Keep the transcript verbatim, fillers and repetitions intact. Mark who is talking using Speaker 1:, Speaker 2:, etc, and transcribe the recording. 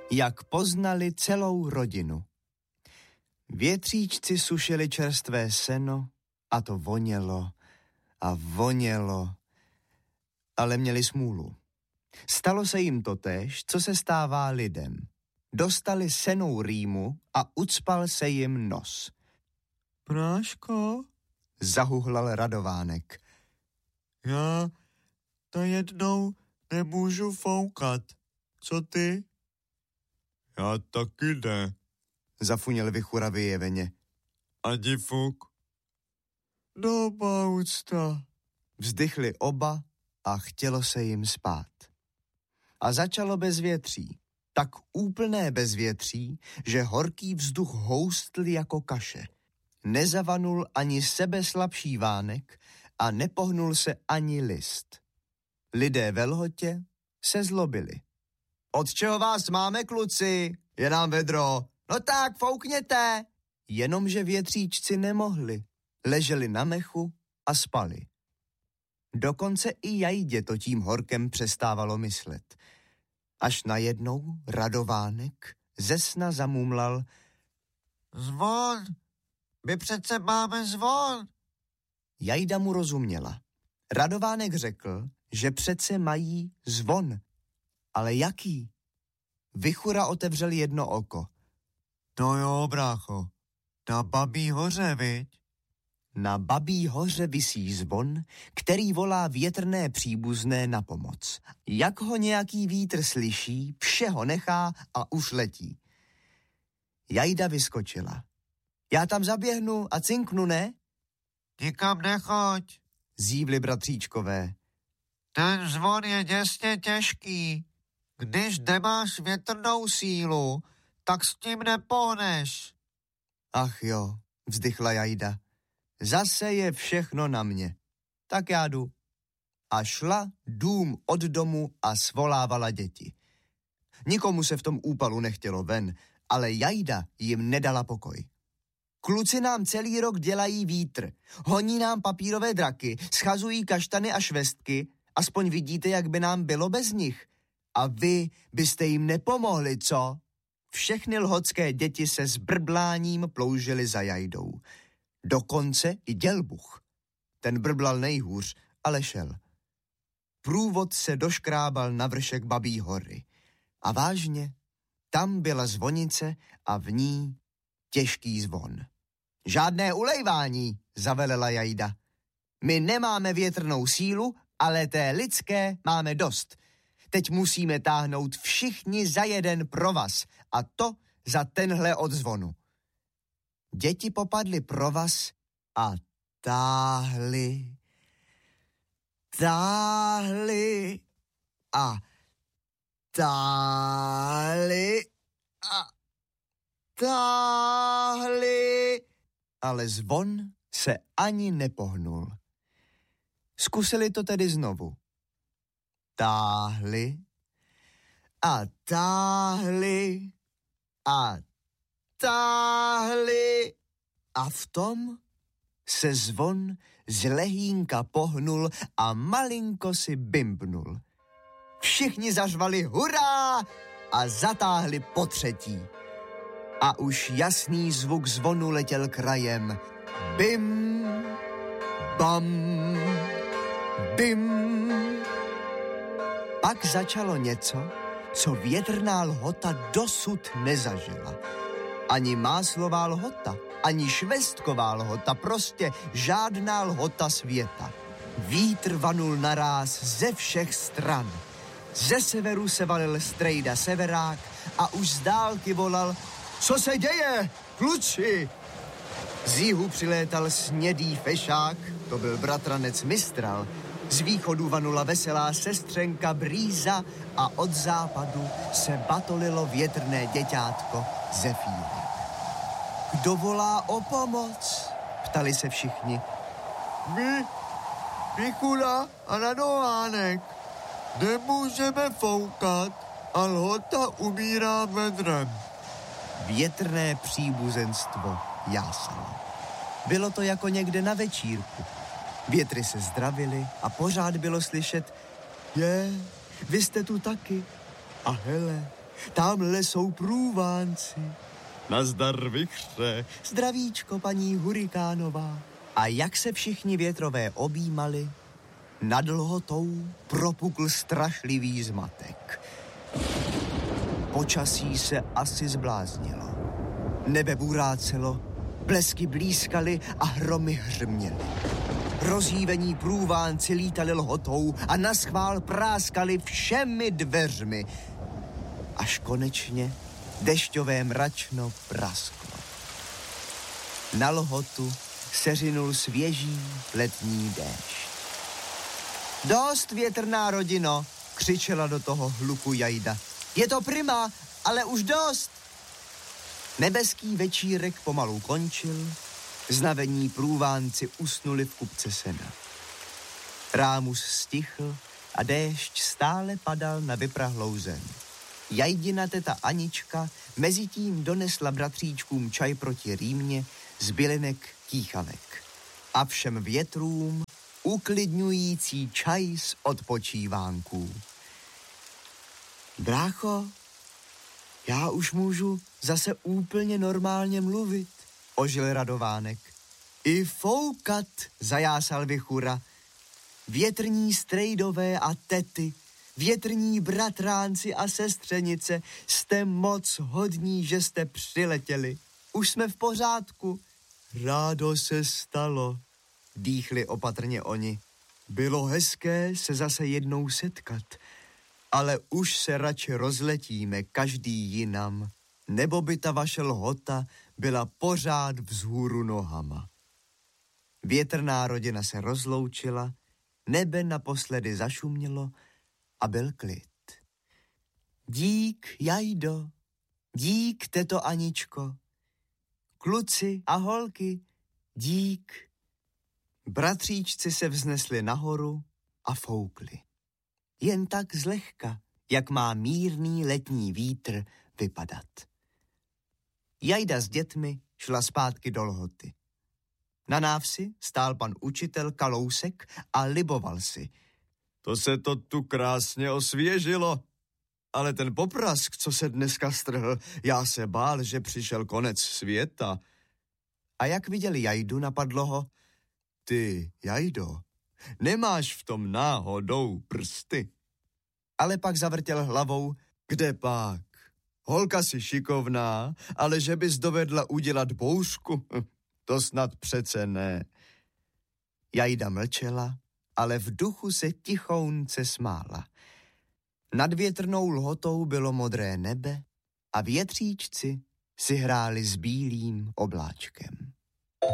Speaker 1: Jak poznali celou rodinu. Větříčci sušili čerstvé seno a to vonělo a vonělo, ale měli smůlu. Stalo se jim totéž, co se stává lidem. Dostali senou rýmu a ucpal se jim nos.
Speaker 2: Práško,
Speaker 1: zahuhlal Radovánek.
Speaker 2: Já to jednou nemůžu foukat. Co ty? Já taky ne,
Speaker 1: zafuněl Vichura vyjeveně.
Speaker 2: Ani fuk. Doba úcta.
Speaker 1: Vzdychli oba a chtělo se jim spát. A začalo bezvětří. Tak úplné bezvětří, že horký vzduch houstl jako kaše. Nezavanul ani sebeslabší vánek a nepohnul se ani list. Lidé ve lhotě se zlobili. Od čeho vás máme, kluci? Je nám vedro. No tak, foukněte. Jenomže větříčci nemohli. Leželi na mechu a spali. Dokonce i Jajdě to tím horkem přestávalo myslet. Až najednou Radovánek ze sna zamumlal.
Speaker 2: Zvon! My přece máme zvon!
Speaker 1: Jajda mu rozuměla. Radovánek řekl, že přece mají zvon. Ale jaký? Vichura otevřel jedno oko.
Speaker 2: No jo, brácho, na Babí hoře, viď?
Speaker 1: Na Babí hoře visí zvon, který volá větrné příbuzné na pomoc. Jak ho nějaký vítr slyší, vše ho nechá a už letí. Jajda vyskočila. Já tam zaběhnu a cinknu, ne?
Speaker 2: Nikam nechoď,
Speaker 1: zívli bratříčkové.
Speaker 2: Ten zvon je děsně těžký. Když nemáš větrnou sílu, tak s tím nepohneš.
Speaker 1: Ach jo, vzdychla Jajda. Zase je všechno na mě. Tak já jdu. A šla dům od domu a svolávala děti. Nikomu se v tom úpalu nechtělo ven, ale Jajda jim nedala pokoj. Kluci nám celý rok dělají vítr, honí nám papírové draky, schazují kaštany a švestky, aspoň vidíte, jak by nám bylo bez nich. A vy byste jim nepomohli, co? Všechny lhotské děti se s brbláním ploužily za Jajdou. Dokonce i Dělbuch. Ten brblal nejhůř, ale šel. Průvod se doškrábal na vršek Babí hory. A vážně, tam byla zvonice a v ní těžký zvon. Žádné ulejvání, zavelela Jajda. My nemáme větrnou sílu, ale té lidské máme dost. Teď musíme táhnout všichni za jeden provaz a to za tenhle odzvonu. Děti popadly provaz a táhli, táhli a táhli a táhli, ale zvon se ani nepohnul. Zkusili to tedy znovu. Táhli a táhli a táhli a v tom se zvon z lehínka pohnul a malinko si bimbnul. Všichni zařvali hurá a zatáhli po třetí. A už jasný zvuk zvonu letěl krajem. Bim, bam, bim. Pak začalo něco, co větrná lhota dosud nezažila. Ani máslová lhota, ani švestková lhota, prostě žádná lhota světa. Vítr vanul naráz ze všech stran. Ze severu se valil strejda severák a už z dálky volal: Co se děje, kluci? Z jihu přilétal snědý fešák, to byl bratranec Mistral. Z východu vanula veselá sestřenka Brýza a od západu se batolilo větrné děťátko Zefír. Kdo volá o pomoc? Ptali se všichni.
Speaker 2: My, Vichura a Radovánek, nemůžeme foukat a lhota umírá vedrem.
Speaker 1: Větrné příbuzenstvo jásalo. Bylo to jako někde na večírku. Větry se zdravily a pořád bylo slyšet: Je, vy jste tu taky. A hele, Tamhle jsou průvánci.
Speaker 3: Nazdar, vichře.
Speaker 1: Zdravíčko, paní Hurikánová. A jak se všichni větrové objímali, nad lhotou propukl strašlivý zmatek. Počasí se asi zbláznilo. Nebe burácelo, blesky blízkaly a hromy hřměly. Rozhývení průvánci lítali lhotou a naschvál práskali všemi dveřmi. Až konečně dešťové mračno prasklo. Na lhotu seřinul svěží letní déšť. Dost, větrná rodino, křičela do toho hluku Jajda. Je to prima, ale už dost. Nebeský večírek pomalu končil, znavení průvánci usnuli v kupce sena. Rámus stichl a déšť stále padal na vyprahlou zem. Jajdina teta Anička mezitím donesla bratříčkům čaj proti rýmě z bylinek kýchavek. A všem větrům uklidňující čaj z odpočívánků. Brácho, já už můžu zase úplně normálně mluvit, ožil Radovánek. I foukat, zajásal Vichura. Větrní strejdové a tety, větrní bratránci a sestřenice, jste moc hodní, že jste přiletěli. Už jsme v pořádku. Rádo se stalo, dýchli opatrně oni. Bylo hezké se zase jednou setkat, ale už se radši rozletíme každý jinam, nebo by ta vaše lhota byla pořád vzhůru nohama. Větrná rodina se rozloučila, nebe naposledy zašumělo a byl klid. Dík, Jajdo, dík, teto Aničko, kluci a holky, dík. Bratříčci se vznesli nahoru a foukli. Jen tak zlehka, jak má mírný letní vítr vypadat. Jajda s dětmi šla zpátky do lhoty. Na návsi stál pan učitel Kalousek a liboval si.
Speaker 3: To se to tu krásně osvěžilo. Ale ten poprask, co se dneska strhl, já se bál, že přišel konec světa.
Speaker 1: A jak viděli Jajdu, napadlo ho.
Speaker 3: Ty, Jajdo, nemáš v tom náhodou prsty?
Speaker 1: Ale pak zavrtěl hlavou.
Speaker 3: Kde pak? Holka si šikovná, ale že bys dovedla udělat bouřku, to snad přece ne.
Speaker 1: Jajda mlčela, ale v duchu se tichounce smála. Nad větrnou lhotou bylo modré nebe a větříčci si hráli s bílým obláčkem.